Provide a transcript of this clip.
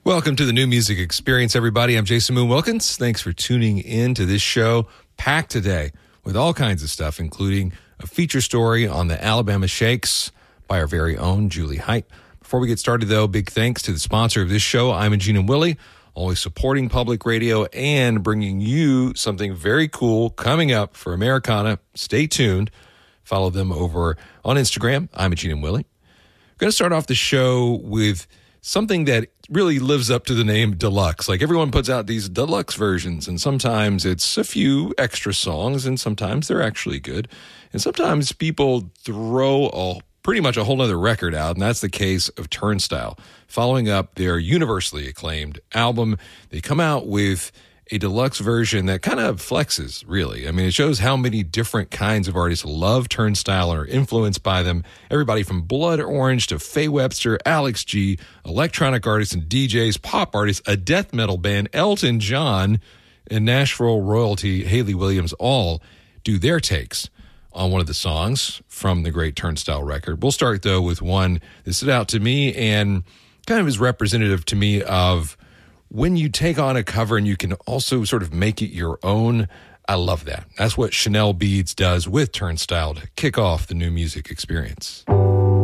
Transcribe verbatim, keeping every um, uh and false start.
Welcome to the New Music Experience, everybody. I'm Jason Moon Wilkins. Thanks for tuning in to this show, packed today with all kinds of stuff, including a feature story on the Alabama Shakes by our very own Julie Height. Before we get started, though, big thanks to the sponsor of this show, Imogene and Willie, always supporting public radio and bringing you something very cool coming up for Americana. Stay tuned. Follow them over on Instagram, Imogene and Willie. We're going to start off the show with something that really lives up to the name deluxe. Like, everyone puts out these deluxe versions, and sometimes it's a few extra songs, and sometimes they're actually good. And sometimes people throw a pretty much a whole other record out, and that's the case of Turnstile. Following up their universally acclaimed album, they come out with a deluxe version that kind of flexes, really. I mean, it shows how many different kinds of artists love Turnstile and are influenced by them. Everybody from Blood Orange to Faye Webster, Alex G, electronic artists and D Js, pop artists, a death metal band, Elton John, and Nashville royalty Hayley Williams all do their takes on one of the songs from the great Turnstile record. We'll start, though, with one that stood out to me and kind of is representative to me of when you take on a cover and you can also sort of make it your own. I love that. That's what Chanel Beads does with Turnstile to kick off the New Music Experience.